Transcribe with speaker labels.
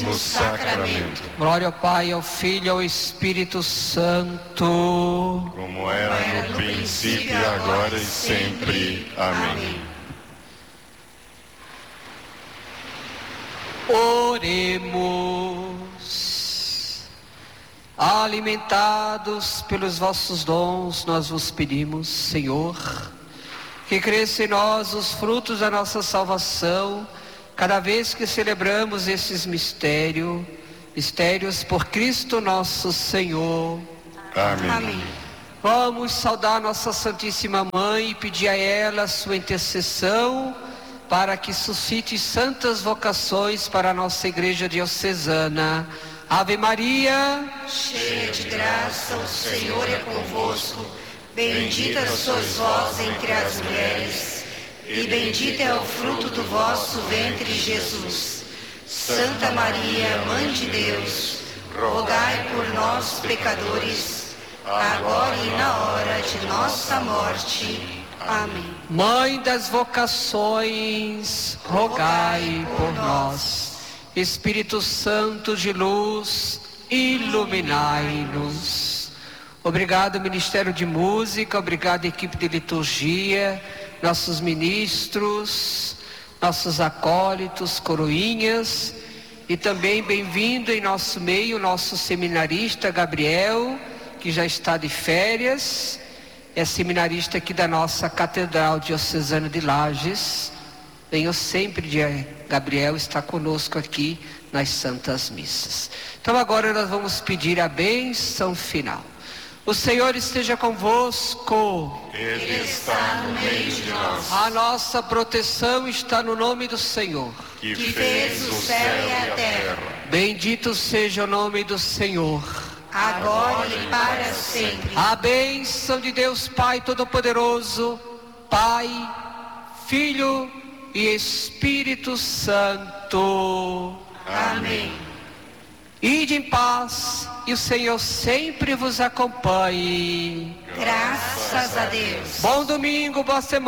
Speaker 1: Santíssimo Sacramento.
Speaker 2: Glória ao Pai, ao Filho e ao Espírito Santo.
Speaker 1: Como era no princípio, agora e sempre. Amém.
Speaker 2: Oremos. Alimentados pelos vossos dons, nós vos pedimos, Senhor, que cresça em nós os frutos da nossa salvação, cada vez que celebramos esses mistérios por Cristo nosso Senhor.
Speaker 1: Amém.
Speaker 3: Amém.
Speaker 2: Vamos saudar nossa Santíssima Mãe e pedir a ela a sua intercessão para que suscite santas vocações para a nossa Igreja Diocesana. Ave Maria,
Speaker 3: Cheia de graça, o Senhor é convosco. Bendita sois vós entre as mulheres, e bendito é o fruto do vosso ventre, Jesus. Santa Maria, Mãe de Deus, rogai por nós, pecadores, agora e na hora de nossa morte. Amém.
Speaker 2: Mãe das vocações, rogai por nós. Espírito Santo de luz, iluminai-nos. Obrigado, Ministério de Música, obrigado, equipe de liturgia, nossos ministros, nossos acólitos, coroinhas, e também bem-vindo em nosso meio, nosso seminarista Gabriel, que já está de férias, é seminarista aqui da nossa Catedral Diocesana de Lages. Venham sempre, Gabriel está conosco aqui nas Santas Missas. Então agora nós vamos pedir a bênção final. O Senhor esteja convosco.
Speaker 1: Ele está no meio de nós.
Speaker 2: A nossa proteção está no nome do Senhor,
Speaker 1: Que
Speaker 3: fez o céu e a terra.
Speaker 2: Bendito seja o nome do Senhor.
Speaker 3: Agora e para sempre.
Speaker 2: A bênção de Deus Pai Todo-Poderoso, Pai, Filho e Espírito Santo.
Speaker 3: Amém.
Speaker 2: Ide em paz e o Senhor sempre vos acompanhe.
Speaker 3: Graças a Deus.
Speaker 2: Bom domingo, boa semana.